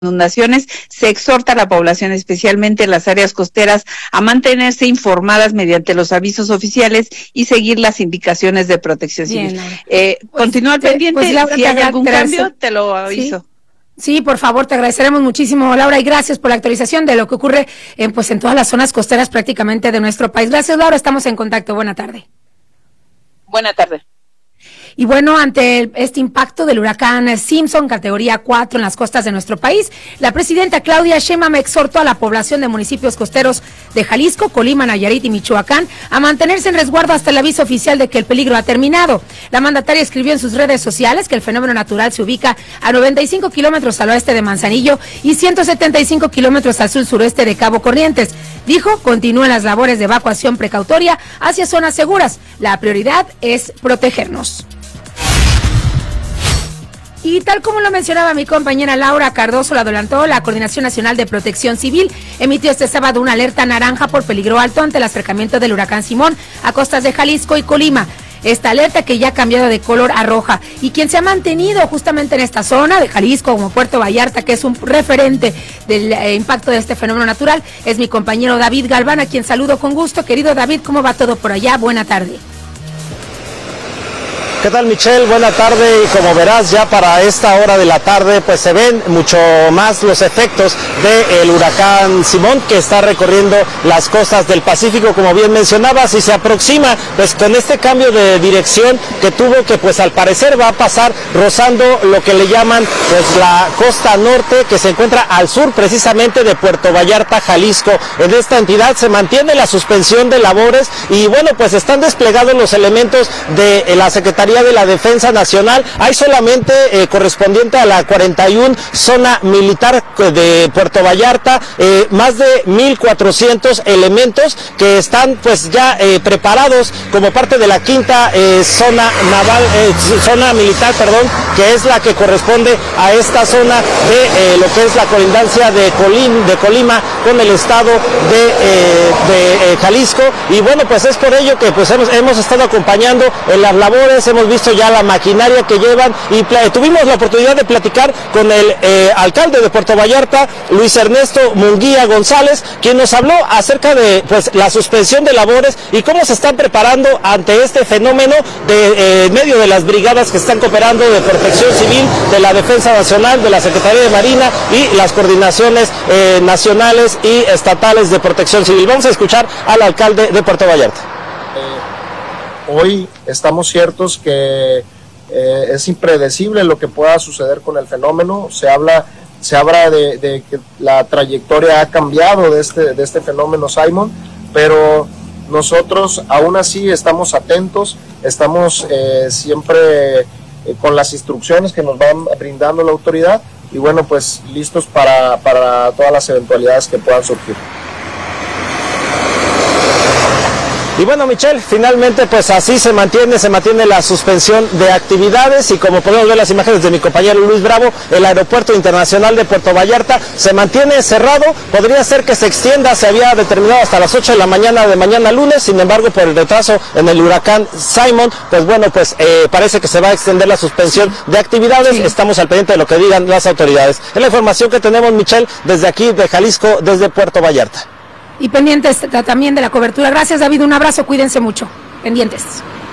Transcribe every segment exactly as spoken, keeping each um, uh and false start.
inundaciones, se exhorta a la población, especialmente en las áreas costeras, a mantenerse informadas mediante los avisos oficiales y seguir las indicaciones de Protección Civil. Bien, eh, pues, continúa al pendiente, pues, Laura, si hay algún cambio, te lo aviso. ¿Sí? Sí, por favor, te agradeceremos muchísimo, Laura, y gracias por la actualización de lo que ocurre en, pues, en todas las zonas costeras prácticamente de nuestro país. Gracias, Laura, estamos en contacto. Buena tarde. Buena tarde. Y bueno, ante este impacto del huracán Simpson, categoría cuatro en las costas de nuestro país, la presidenta Claudia Sheinbaum exhortó a la población de municipios costeros de Jalisco, Colima, Nayarit y Michoacán a mantenerse en resguardo hasta el aviso oficial de que el peligro ha terminado. La mandataria escribió en sus redes sociales que el fenómeno natural se ubica a noventa y cinco kilómetros al oeste de Manzanillo y ciento setenta y cinco kilómetros al sur-suroeste de Cabo Corrientes. Dijo, continúan las labores de evacuación precautoria hacia zonas seguras. La prioridad es protegernos. Y tal como lo mencionaba mi compañera Laura Cardoso, lo adelantó, la Coordinación Nacional de Protección Civil emitió este sábado una alerta naranja por peligro alto ante el acercamiento del huracán Simón a costas de Jalisco y Colima. Esta alerta que ya ha cambiado de color a roja, y quien se ha mantenido justamente en esta zona de Jalisco como Puerto Vallarta, que es un referente del eh, impacto de este fenómeno natural, es mi compañero David Galván, a quien saludo con gusto. Querido David, ¿cómo va todo por allá? Buena tarde. ¿Qué tal, Michelle? Buena tarde, y como verás, ya para esta hora de la tarde pues se ven mucho más los efectos del huracán Simón, que está recorriendo las costas del Pacífico, como bien mencionabas, y se aproxima pues con este cambio de dirección que tuvo, que pues al parecer va a pasar rozando lo que le llaman pues la costa norte, que se encuentra al sur precisamente de Puerto Vallarta, Jalisco. En esta entidad se mantiene la suspensión de labores y bueno, pues están desplegados los elementos de la Secretaría de la Defensa Nacional. Hay solamente eh, correspondiente a la cuarenta y uno zona militar de Puerto Vallarta, eh, más de mil cuatrocientos elementos que están pues ya eh, preparados como parte de la quinta eh, zona naval, eh, zona militar, perdón, que es la que corresponde a esta zona de eh, lo que es la colindancia de, Colín, de Colima con el estado de, eh, de eh, Jalisco. Y bueno, pues es por ello que pues hemos, hemos estado acompañando en las labores, hemos visto ya la maquinaria que llevan y tuvimos la oportunidad de platicar con el eh, alcalde de Puerto Vallarta, Luis Ernesto Munguía González, quien nos habló acerca de pues la suspensión de labores y cómo se están preparando ante este fenómeno de eh, en medio de las brigadas que están cooperando de Protección Civil, de la Defensa Nacional, de la Secretaría de Marina y las coordinaciones eh, nacionales y estatales de Protección Civil. Vamos a escuchar al alcalde de Puerto Vallarta. Hoy estamos ciertos que eh, es impredecible lo que pueda suceder con el fenómeno. Se habla, se habla de, de que la trayectoria ha cambiado de este, de este fenómeno Simon, pero nosotros aún así estamos atentos, estamos eh, siempre eh, con las instrucciones que nos van brindando la autoridad y bueno, pues listos para, para todas las eventualidades que puedan surgir. Y bueno, Michelle, finalmente pues así se mantiene, se mantiene la suspensión de actividades y como podemos ver las imágenes de mi compañero Luis Bravo, el aeropuerto internacional de Puerto Vallarta se mantiene cerrado. Podría ser que se extienda, se había determinado hasta las ocho de la mañana de mañana lunes, sin embargo por el retraso en el huracán Simon, pues bueno, pues eh, parece que se va a extender la suspensión de actividades. Sí. Estamos al pendiente de lo que digan las autoridades. Es la información que tenemos, Michelle, desde aquí de Jalisco, desde Puerto Vallarta. Y pendientes también de la cobertura. Gracias, David, un abrazo, cuídense mucho. Pendientes.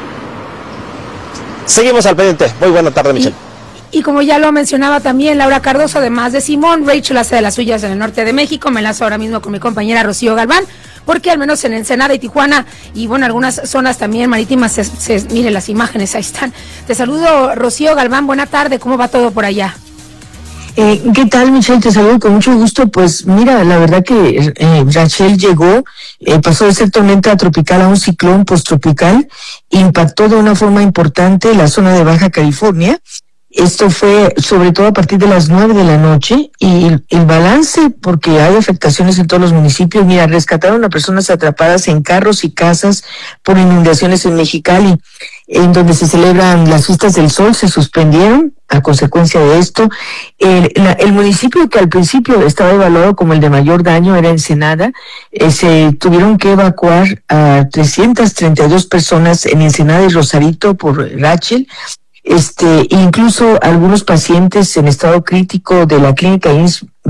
Seguimos al pendiente. Muy buena tarde, Michelle. Y, y como ya lo mencionaba también Laura Cardoso, además de Simón, Rachel hace de las suyas en el norte de México. Me enlazo ahora mismo con mi compañera Rocío Galván, porque al menos en Ensenada y Tijuana, y bueno, algunas zonas también marítimas, se, se, miren las imágenes, ahí están. Te saludo, Rocío Galván, buena tarde, ¿cómo va todo por allá? Eh, ¿Qué tal, Michelle? Te saludo con mucho gusto. Pues mira, la verdad que eh, Rachel llegó, eh, pasó de ser tormenta tropical a un ciclón posttropical, impactó de una forma importante la zona de Baja California. Esto fue sobre todo a partir de las nueve de la noche y el, el balance, porque hay afectaciones en todos los municipios. Mira, rescataron a personas atrapadas en carros y casas por inundaciones en Mexicali, en donde se celebran las fiestas del sol, se suspendieron a consecuencia de esto. El, la, el municipio que al principio estaba evaluado como el de mayor daño era Ensenada. Eh, se tuvieron que evacuar a trescientas treinta y dos personas en Ensenada y Rosarito por Rachel. Este, incluso algunos pacientes en estado crítico de la clínica I M S S